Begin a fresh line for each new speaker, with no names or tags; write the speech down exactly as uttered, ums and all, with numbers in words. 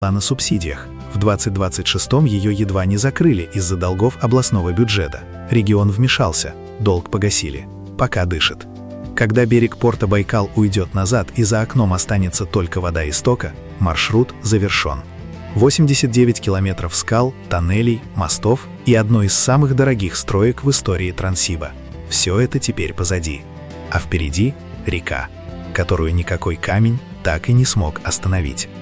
на субсидиях. В двадцать двадцать шестом ее едва не закрыли из-за долгов областного бюджета. Регион вмешался, долг погасили. Пока дышит. Когда берег порта Байкал уйдет назад и за окном останется только вода истока, маршрут завершен. восемьдесят девять километров скал, тоннелей, мостов и одной из самых дорогих строек в истории Транссиба. Все это теперь позади. А впереди река, которую никакой камень так и не смог остановить.